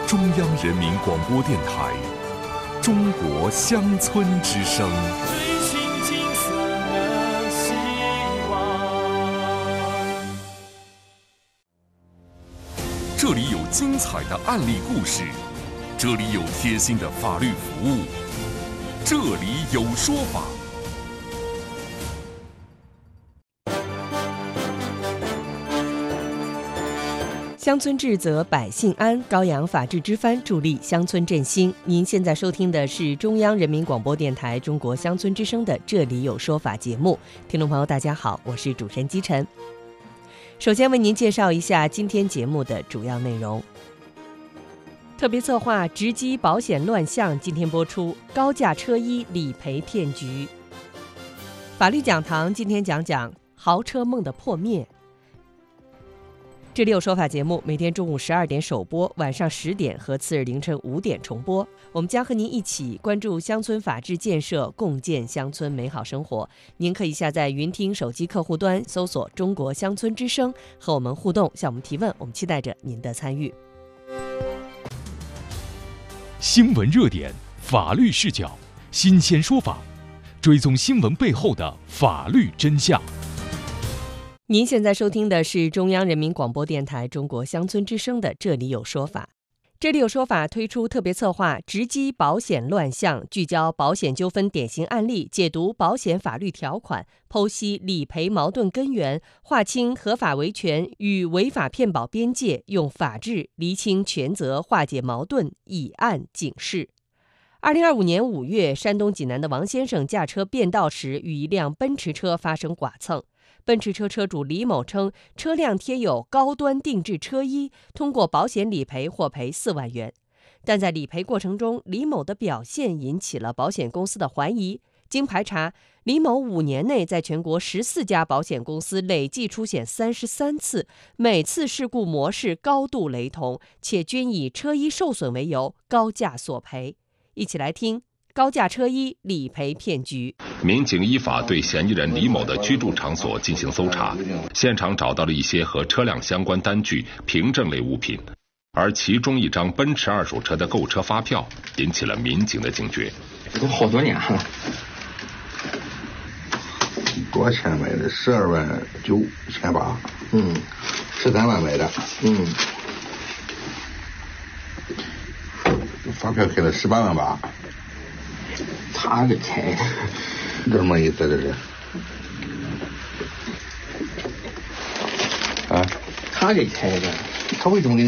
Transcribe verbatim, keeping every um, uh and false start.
中央人民广播电台中国乡村之声。 追寻金色的希望。 这里有精彩的案例故事，这里有贴心的法律服务，这里有说法。 乡村治则百姓安，高扬法治之帆，助力乡村振兴。您现在收听的是中央人民广播电台中国乡村之声的《这里有说法》节目。听众朋友大家好，我是主持人姬晨。首先为您介绍一下今天节目的主要内容。特别策划直击保险乱象，今天播出高价车衣理赔骗局。法律讲堂今天讲讲豪车梦的破灭。这里有说法节目每天中午十二点首播，晚上十点和次日凌晨五点重播。我们将和您一起关注乡村法治建设，共建乡村美好生活。您可以下载云听手机客户端，搜索中国乡村之声，和我们互动，向我们提问，我们期待着您的参与。 新闻热点，法律视角，新鲜说法，追踪新闻背后的法律真相。 您现在收听的是中央人民广播电台中国乡村之声的《这里有说法》。这里有说法推出特别策划直击保险乱象，聚焦保险纠纷典型案例，解读保险法律条款，剖析理赔矛盾根源，划清合法维权与违法骗保边界，用法治厘清权责，化解矛盾，以案警示。二零二五年五月，山东济南的王先生驾车变道时与一辆奔驰车发生剐蹭。奔驰车车主李某称，车辆贴有高端定制车衣，通过保险理赔获赔四万元。但在理赔过程中，李某的表现引起了保险公司的怀疑。经排查，李某五年内在全国十四家保险公司累计出险三十三次，每次事故模式高度雷同，且均以车衣受损为由高价索赔。一起来听高价车衣理赔骗局。 民警依法对嫌疑人李某的居住场所进行搜查，现场找到了一些和车辆相关单据、凭证类物品，而其中一张奔驰二手车的购车发票引起了民警的警觉。 这都好多年了， 多少钱买的？十二万九千八，嗯，十三万买的，嗯，发票开了十八万八。 他给开的， 这什么意思？这是？啊？ 他给开的， 他为什么给你？